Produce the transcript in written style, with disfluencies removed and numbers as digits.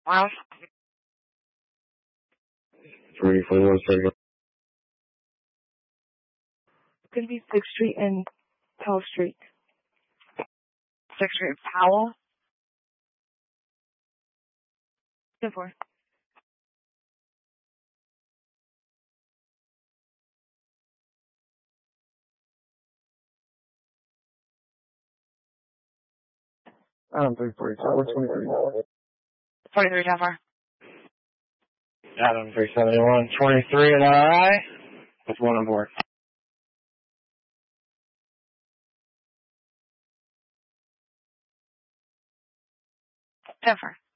Wow. 341 second. It's going to be 6th Street and Powell Street. 6th Street, Powell. 10-4. Adam 340, tower 23. 43, 10-4. Adam 371, 23 at RI, with 1 on board. 10-4.